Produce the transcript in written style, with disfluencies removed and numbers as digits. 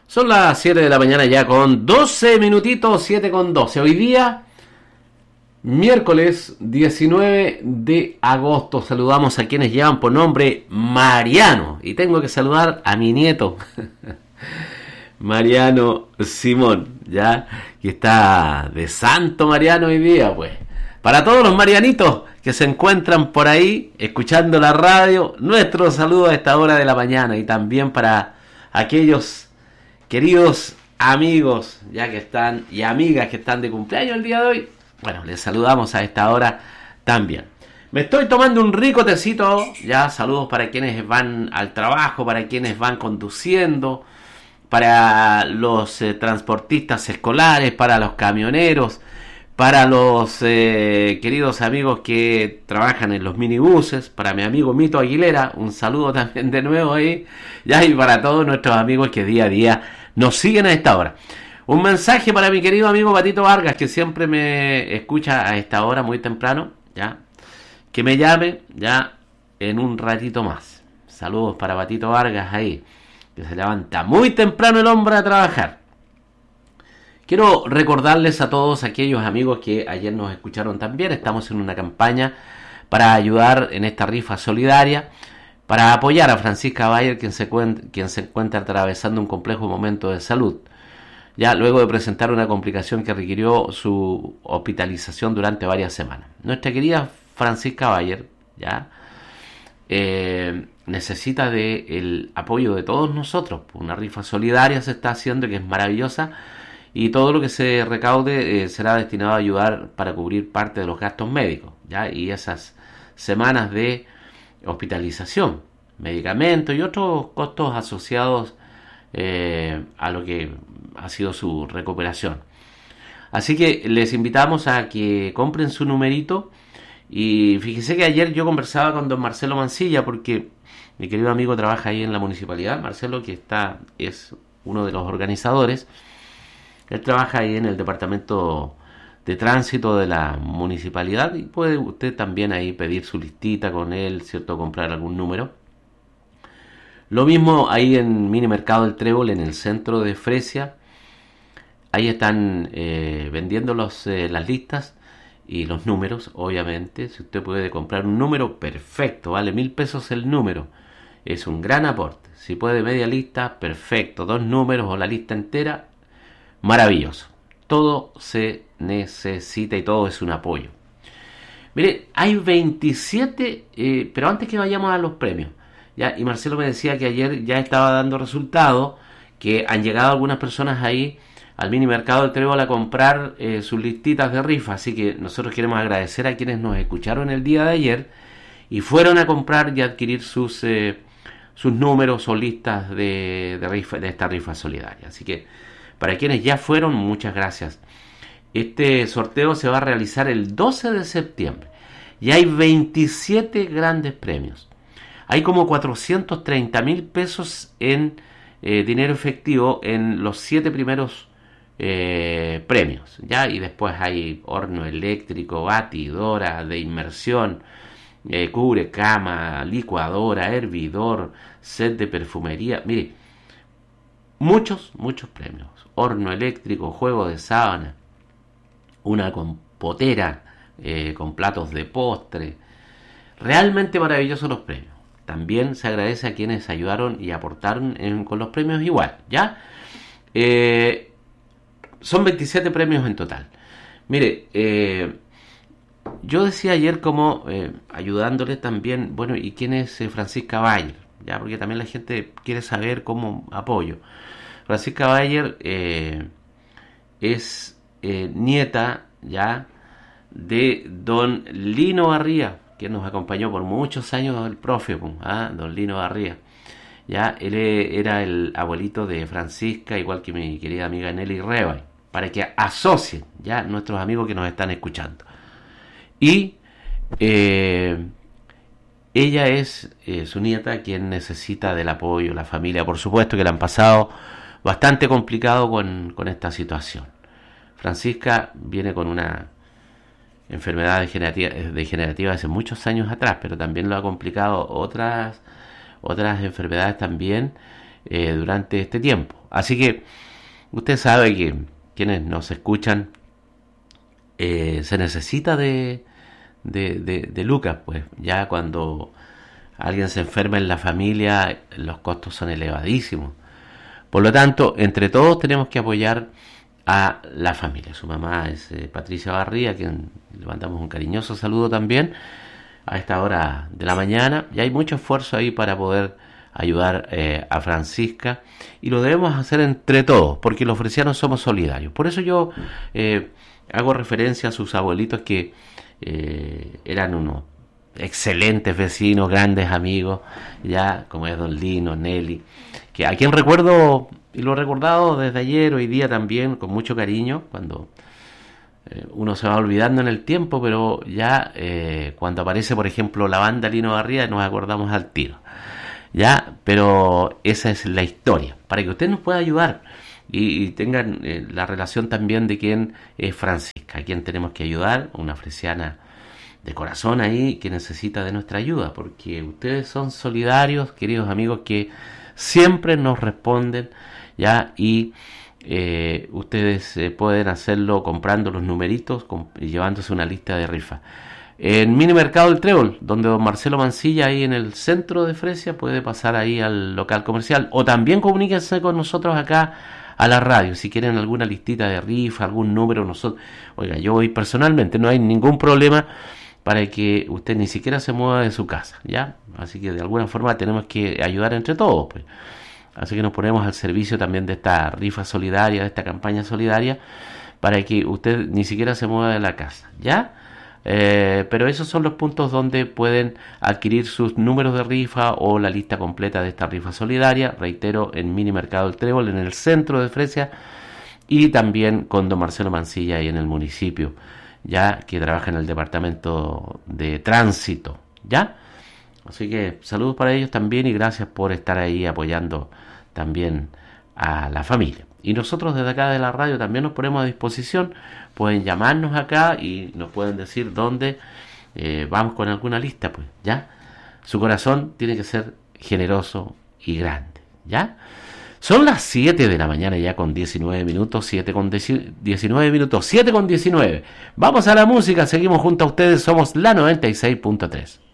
Son las 7 de la mañana ya con 12 minutitos, 7 con 12. Hoy día, miércoles 19 de agosto. Saludamos a quienes llevan por nombre Mariano. Y tengo que saludar a mi nieto, Mariano Simón, ya, que está de santo Mariano hoy día, pues. Para todos los marianitos que se encuentran por ahí escuchando la radio, nuestro saludo a esta hora de la mañana. Y también para aquellos queridos amigos ya que están y amigas que están de cumpleaños el día de hoy, bueno, les saludamos a esta hora también. Me estoy tomando un rico tecito, ya, saludos para quienes van al trabajo, para quienes van conduciendo, para los transportistas escolares, para los camioneros, para los queridos amigos que trabajan en los minibuses, para mi amigo Mito Aguilera, un saludo también de nuevo ahí, ya, y para todos nuestros amigos que día a día nos siguen a esta hora. Un mensaje para mi querido amigo Patito Vargas, que siempre me escucha a esta hora muy temprano, ya, que me llame ya en un ratito más. Saludos para Patito Vargas ahí, que se levanta muy temprano el hombre a trabajar. Quiero recordarles a todos aquellos amigos que ayer nos escucharon también, estamos en una campaña para ayudar en esta rifa solidaria, para apoyar a Francisca Bayer, quien se encuentra atravesando un complejo momento de salud, ya luego de presentar una complicación que requirió su hospitalización durante varias semanas. Nuestra querida Francisca Bayer, ya, necesita del apoyo de todos nosotros. Una rifa solidaria se está haciendo, que es maravillosa, y todo lo que se recaude será destinado a ayudar para cubrir parte de los gastos médicos, ya, y esas semanas de hospitalización, medicamentos y otros costos asociados a lo que ha sido su recuperación. Así que les invitamos a que compren su numerito. Y fíjese que ayer yo conversaba con don Marcelo Mancilla, porque mi querido amigo trabaja ahí en la municipalidad. Marcelo, que es uno de los organizadores. Él trabaja ahí en el departamento de tránsito de la municipalidad, y puede usted también ahí pedir su listita con él, ¿cierto? Comprar algún número. Lo mismo ahí en Mini Mercado El Trébol, en el centro de Fresia. Ahí están vendiendo las listas y los números, obviamente. Si usted puede comprar un número, perfecto, vale 1.000 pesos el número. Es un gran aporte. Si puede media lista, perfecto. 2 números o la lista entera, maravilloso. Todo se necesita y todo es un apoyo. Mire, hay 27, pero antes que vayamos a los premios, ya, y Marcelo me decía que ayer ya estaba dando resultados, que han llegado algunas personas ahí al mini mercado del Trébol a comprar sus listitas de rifa. Así que nosotros queremos agradecer a quienes nos escucharon el día de ayer y fueron a comprar y adquirir sus números o listas de rifa, de esta rifa solidaria. Así que para quienes ya fueron, muchas gracias. Este sorteo se va a realizar el 12 de septiembre y hay 27 grandes premios. Hay como 430.000 pesos en dinero efectivo en los 7 primeros premios, ¿ya? Y después hay horno eléctrico, batidora de inmersión, cubre cama, licuadora, hervidor, set de perfumería. Mire, muchos premios. Horno eléctrico, juego de sábana, una compotera con platos de postre. Realmente maravillosos los premios. También se agradece a quienes ayudaron y aportaron con los premios igual, ¿ya? Son 27 premios en total. Mire, yo decía ayer como ayudándole también, bueno, ¿y quién es Francisca Bayer? ¿Ya? Porque también la gente quiere saber cómo apoyo. Francisca Bayer es nieta, ya, de don Lino Barría, que nos acompañó por muchos años, el profe, don Lino Barría. Ya, él era el abuelito de Francisca, igual que mi querida amiga Nelly Rebay, para que asocien ya nuestros amigos que nos están escuchando. Y ella es su nieta, quien necesita del apoyo, la familia, por supuesto, que le han pasado bastante complicado con esta situación. Francisca viene con una enfermedad degenerativa hace muchos años atrás, pero también lo ha complicado otras enfermedades también, durante este tiempo. Así que usted sabe que quienes nos escuchan, se necesita de lucas, pues ya cuando alguien se enferma en la familia, los costos son elevadísimos. Por lo tanto, entre todos tenemos que apoyar a la familia. Su mamá es Patricia Barría, a quien le mandamos un cariñoso saludo también a esta hora de la mañana. Y hay mucho esfuerzo ahí para poder ayudar a Francisca, y lo debemos hacer entre todos, porque los fresianos somos solidarios. Por eso yo hago referencia a sus abuelitos, que eran unos excelentes vecinos, grandes amigos, ya como es don Lino, Nelly, que a quien recuerdo y lo he recordado desde ayer, hoy día también, con mucho cariño, cuando uno se va olvidando en el tiempo, pero ya cuando aparece, por ejemplo, la banda Lino Barría, nos acordamos al tiro. Ya, pero esa es la historia, para que usted nos pueda ayudar y tengan la relación también de quién es Francisca, a quien tenemos que ayudar, una fresiana de corazón ahí que necesita de nuestra ayuda, porque ustedes son solidarios, queridos amigos, que siempre nos responden, ya, y ustedes pueden hacerlo comprando los numeritos y llevándose una lista de rifas. En Mini Mercado del Trébol, donde don Marcelo Mancilla, ahí en el centro de Fresia, puede pasar ahí al local comercial, o también comuníquense con nosotros acá a la radio, si quieren alguna listita de rifa, algún número. Nosotros, oiga, yo voy personalmente, no hay ningún problema para que usted ni siquiera se mueva de su casa, ¿ya? Así que de alguna forma tenemos que ayudar entre todos, pues. Así que nos ponemos al servicio también de esta rifa solidaria, de esta campaña solidaria, para que usted ni siquiera se mueva de la casa, ¿ya? Pero esos son los puntos donde pueden adquirir sus números de rifa o la lista completa de esta rifa solidaria. Reitero, en Mini Mercado del Trébol, en el centro de Fresia, y también con don Marcelo Mancilla ahí en el municipio, ya que trabaja en el departamento de tránsito, ¿ya? Así que saludos para ellos también, y gracias por estar ahí apoyando también a la familia. Y nosotros desde acá de la radio también nos ponemos a disposición. Pueden llamarnos acá y nos pueden decir dónde vamos con alguna lista, pues, ¿ya? Su corazón tiene que ser generoso y grande, ¿ya? Son las 7 de la mañana ya con 19 minutos, 7 con 19 minutos, 7 con 19. Vamos a la música, seguimos junto a ustedes, somos la 96.3.